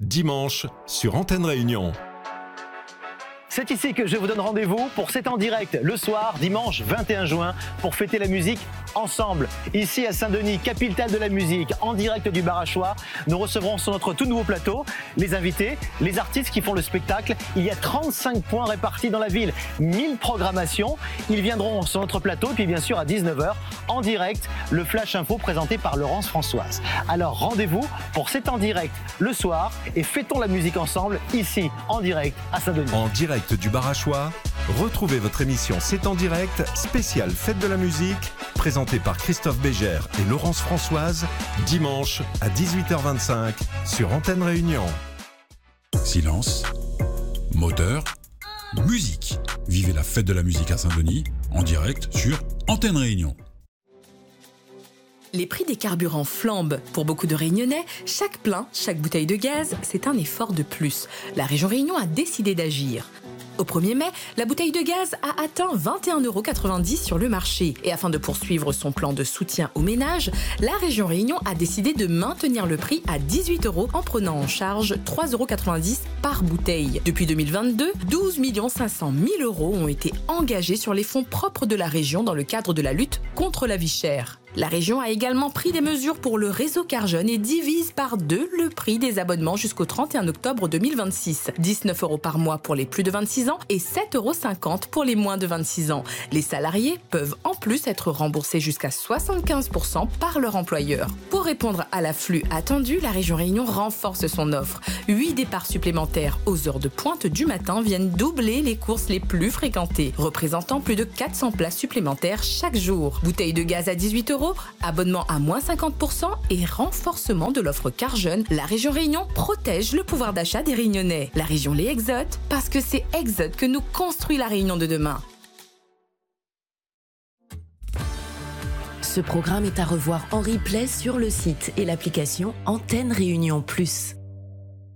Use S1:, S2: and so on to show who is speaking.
S1: dimanche sur Antenne Réunion.
S2: C'est ici que je vous donne rendez-vous pour cet en direct le soir, dimanche 21 juin, pour fêter la musique ensemble. Ici à Saint-Denis, capitale de la musique, en direct du Bar à Choix, nous recevrons sur notre tout nouveau plateau les invités, les artistes qui font le spectacle. Il y a 35 points répartis dans la ville, 1000 programmations. Ils viendront sur notre plateau et puis bien sûr à 19h, en direct, le Flash Info présenté par Laurence Françoise. Alors rendez-vous pour cet en direct le soir et fêtons la musique ensemble ici en direct à Saint-Denis.
S1: En direct du Bar à Choix, retrouvez votre émission C'est en direct, spéciale Fête de la musique, présentée par Christophe Bégère et Laurence Françoise, dimanche à 18h25 sur Antenne Réunion.
S3: Silence, moteur, musique. Vivez la Fête de la musique à Saint-Denis, en direct sur Antenne Réunion.
S4: Les prix des carburants flambent. Pour beaucoup de Réunionnais, chaque plein, chaque bouteille de gaz, c'est un effort de plus. La région Réunion a décidé d'agir. Au 1er mai, la bouteille de gaz a atteint 21,90 € sur le marché. Et afin de poursuivre son plan de soutien aux ménages, la région Réunion a décidé de maintenir le prix à 18 € en prenant en charge 3,90 € par bouteille. Depuis 2022, 12 500 000 € ont été engagés sur les fonds propres de la région dans le cadre de la lutte contre la vie chère. La région a également pris des mesures pour le réseau Carjeune et divise par 2 le prix des abonnements jusqu'au 31 octobre 2026. 19 € par mois pour les plus de 26 ans et 7,50 € pour les moins de 26 ans. Les salariés peuvent en plus être remboursés jusqu'à 75% par leur employeur. Pour répondre à l'afflux attendu, la région Réunion renforce son offre. 8 départs supplémentaires aux heures de pointe du matin viennent doubler les courses les plus fréquentées, représentant plus de 400 places supplémentaires chaque jour. Bouteille de gaz à 18 €, abonnement à moins 50% et renforcement de l'offre Carjeune, la région Réunion protège le pouvoir d'achat des Réunionnais. La région les exote parce que c'est Exode que nous construit la Réunion de demain.
S5: Ce programme est à revoir en replay sur le site et l'application Antenne Réunion Plus.